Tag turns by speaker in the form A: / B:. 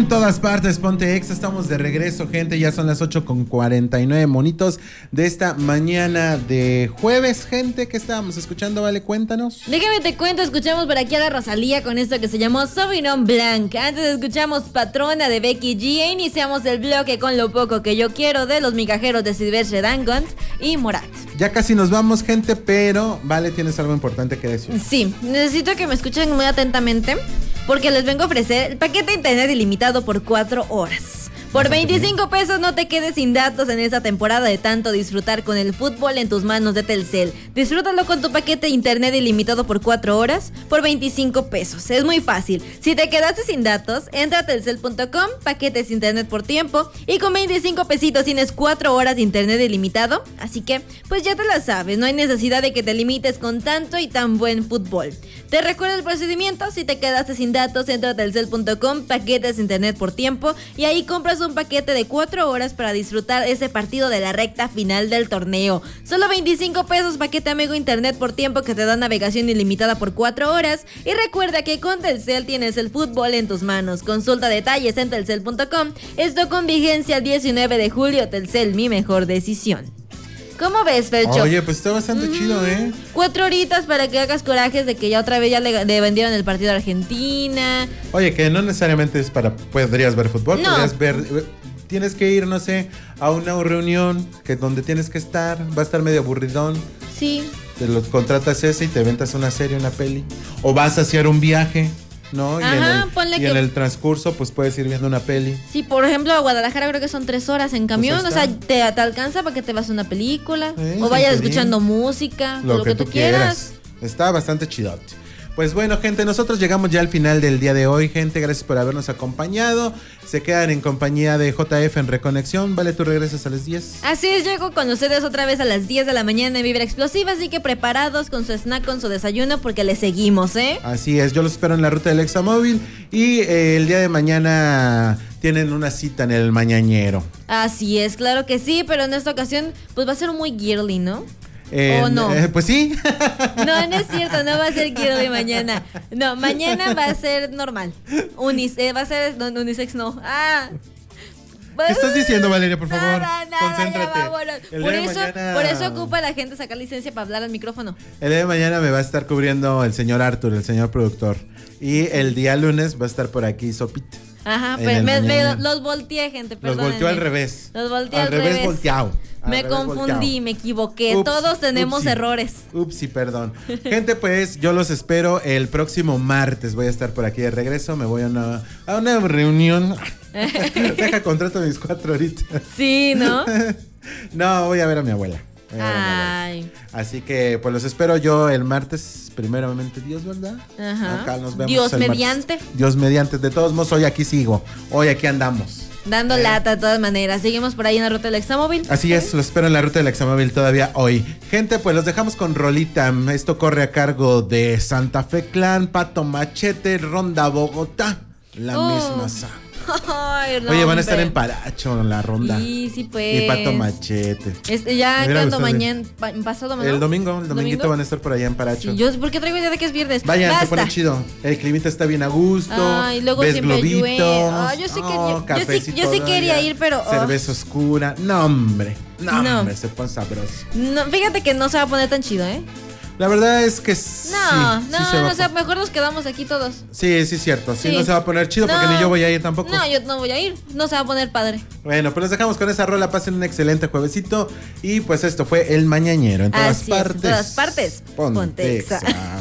A: todas partes, ponte exa, estamos de regreso, gente, ya son las 8:49 monitos de esta mañana de jueves, gente, ¿qué estábamos escuchando? Vale, cuéntanos.
B: Déjame te cuento, escuchamos por aquí a la Rosalía con esto que se llamó Sauvignon Blanc. Antes escuchamos Patrona de Becky G e iniciamos el bloque con Lo Poco Que Yo Quiero de Los Migajeros de Silvestre Dangond y Morat.
A: Ya casi nos vamos, gente, pero Vale, tienes algo importante que decir.
B: Sí, necesito que me escuchen muy atentamente porque les vengo a ofrecer el paquete de internet ilimitado por 4 horas. Por 25 pesos no te quedes sin datos en esta temporada de tanto disfrutar con el fútbol en tus manos de Telcel. Disfrútalo con tu paquete de internet ilimitado por 4 horas por 25 pesos. Es muy fácil. Si te quedaste sin datos, entra a telcel.com, paquetes internet por tiempo y con 25 pesitos tienes 4 horas de internet ilimitado. Así que, pues ya te la sabes, no hay necesidad de que te limites con tanto y tan buen fútbol. Te recuerdo el procedimiento, si te quedaste sin datos, entra a telcel.com, paquetes internet por tiempo y ahí compras un paquete de 4 horas para disfrutar ese partido de la recta final del torneo. Solo 25 pesos paquete amigo internet por tiempo que te da navegación ilimitada por 4 horas. Y recuerda que con Telcel tienes el fútbol en tus manos. Consulta detalles en telcel.com. Esto con vigencia el 19 de julio. Telcel, mi mejor decisión. ¿Cómo ves, Fercho?
A: Oye, pues está bastante chido,
B: 4 horitas para que hagas corajes de que ya otra vez ya le vendieron el partido a Argentina.
A: Oye, que no necesariamente es podrías ver fútbol,
B: No.
A: podrías ver, tienes que ir, no sé, a una reunión que donde tienes que estar, va a estar medio aburridón.
B: Sí.
A: Te lo contratas ese y te ventas una serie, una peli. O vas a hacer un viaje, ¿no?
B: Ajá,
A: y en el transcurso, pues puedes ir viendo una peli.
B: Sí, por ejemplo, a Guadalajara creo que son 3 horas en camión.
A: Pues
B: o sea, te alcanza para que te vas a una película.
A: Sí,
B: o vayas
A: sin
B: escuchando música.
A: Lo que tú quieras. Está bastante chidote. Pues bueno, gente, nosotros llegamos ya al final del día de hoy, gente. Gracias por habernos acompañado. Se quedan en compañía de JF en Reconexión. Vale, tú regresas a las 10.
B: Así es, llego con ustedes otra vez a las 10 de la mañana en Vibra Explosiva. Así que preparados con su snack, con su desayuno, porque le seguimos, ¿eh?
A: Así es, yo los espero en la ruta del Examóvil. Y el día de mañana tienen una cita en el Mañañero.
B: Así es, claro que sí, pero en esta ocasión pues va a ser muy girly, ¿no? ¿O no?
A: Pues sí.
B: No, no es cierto, no va a ser girly mañana. No, mañana va a ser normal. Va a ser unisex, no.
A: ¿Qué estás diciendo, Valeria, por favor?
B: Nada,
A: concéntrate.
B: Ya vámonos. Por eso ocupa la gente sacar licencia para hablar al micrófono.
A: El día de mañana me va a estar cubriendo el señor Arthur, el señor productor. Y el día lunes va a estar por aquí Sopita.
B: Ajá, pero los volteé, gente, perdónenme.
A: Los volteó al revés.
B: Los volteé
A: al revés. Volteado.
B: Me confundí, me equivoqué.
A: Ups,
B: todos tenemos errores.
A: Upsi, perdón. Gente, pues yo los espero el próximo martes. Voy a estar por aquí de regreso. Me voy a una reunión. Deja contrato mis 4 horitas.
B: Sí, ¿no?
A: No, voy a ver a mi abuela.
B: Ay.
A: Así que pues los espero yo el martes, primeramente Dios, ¿verdad?
B: Ajá.
A: Acá nos vemos.
B: Dios
A: el
B: mediante.
A: Martes. Dios mediante. De todos modos, hoy aquí sigo. Hoy aquí andamos.
B: Dando lata de todas maneras. Seguimos por ahí en la ruta del Examóvil.
A: Así es, los espero en la ruta del Examóvil todavía hoy. Gente, pues los dejamos con rolita. Esto corre a cargo de Santa Fe Clan, Pato Machete, Ronda Bogotá. La misma sangre.
B: Ay, no,
A: oye, van a estar en Paracho la ronda.
B: Sí, pues.
A: Y Pato Machete.
B: Ya cuando mañana, pasado mañana.
A: El dominguito van a estar por allá en Paracho.
B: Sí, yo, ¿por qué traigo idea de que es viernes?
A: Vayan, se pone chido. El climita está bien a gusto.
B: Ay, luego
A: ves
B: siempre
A: globitos.
B: Ay, yo sí quería ir, pero.
A: Cerveza oscura. No, hombre, se pone sabroso.
B: No, fíjate que no se va a poner tan chido, ¿eh?
A: La verdad es que sí.
B: O sea, mejor nos quedamos aquí todos.
A: Sí, cierto. Sí, no se va a poner chido porque ni yo voy a ir tampoco.
B: No, yo no voy a ir. No se va a poner padre.
A: Bueno, pues los dejamos con esa rola. Pasen un excelente juevesito. Y pues esto fue El Mañañero. En todas partes.
B: En todas partes.
A: Ponte exa.